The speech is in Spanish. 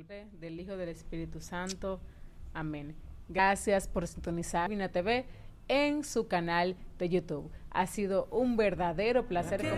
del Hijo del Espíritu Santo. Amén. Gracias por sintonizar Vina TV en su canal de YouTube. Ha sido un verdadero placer.